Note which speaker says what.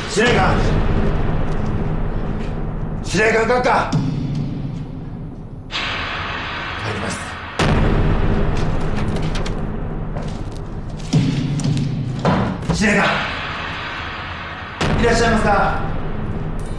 Speaker 1: 司令官、司令官閣下、入ります。司令官、いらっしゃいますか？